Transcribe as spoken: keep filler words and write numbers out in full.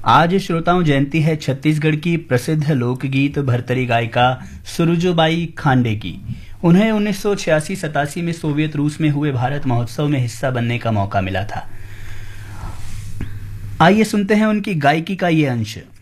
आज श्रोताओं जयंती है छत्तीसगढ़ की प्रसिद्ध लोकगीत भरतरी गायिका सुरुजोबाई खांडे की। उन्हें उन्नीस सौ छियासी सतासी में सोवियत रूस में हुए भारत महोत्सव में हिस्सा बनने का मौका मिला था। आइए सुनते हैं उनकी गायकी का ये अंश।